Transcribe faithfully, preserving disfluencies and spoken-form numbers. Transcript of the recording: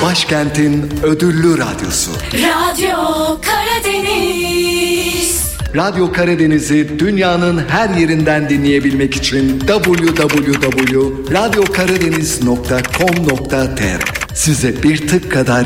başkentin ödüllü radyosu. Radyo Karadeniz. Radyo Karadeniz'i dünyanın her yerinden dinleyebilmek için double-u double-u double-u nokta radyo karadeniz nokta com nokta tr size bir tık kadar